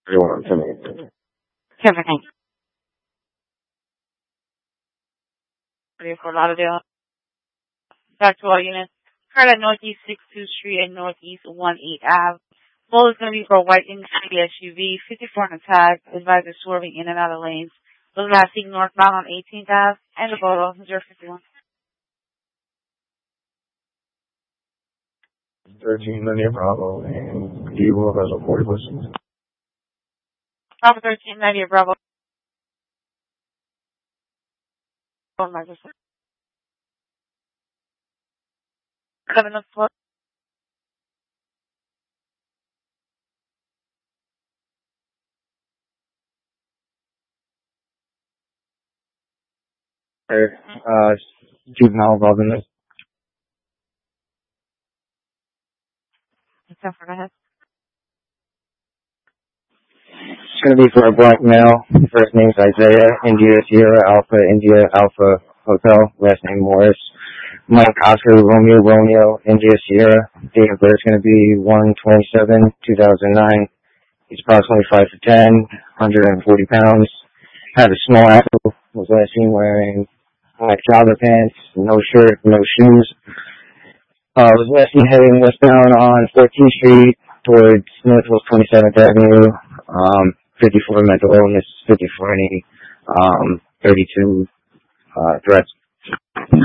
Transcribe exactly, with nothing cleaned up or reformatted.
Everyone to me. Everything. Fort Lauderdale. Back to all units. Card at Northeast sixty-two Street and Northeast eighteen Avenue. Full is going to be for a white Infiniti S U V, fifty-four on the tag. Advisor swerving in and out of lanes. Those last seen northbound on eighteenth Avenue and the photo zero fifty-one. thirteen Linear Bravo and Eagle has a forty percent. Bravo thirteen Linear Bravo. Seven of four. Uh, juvenile involved in this. Go ahead. It's going to be for a black male. First name's Isaiah, India Sierra Alpha, India Alpha Hotel. Last name Morris. Mike Oscar Romeo Romeo, India Sierra. Date of birth is going to be one twenty-seven two thousand nine. He's approximately five foot ten, one hundred forty pounds. Had a small afro. Was last seen wearing black jogger pants, no shirt, no shoes. Uh, was last seen heading westbound on fourteenth Street towards Northwest twenty-seventh Avenue. Um, fifty-four mental illness, fifty-four any, um, thirty-two uh, threats.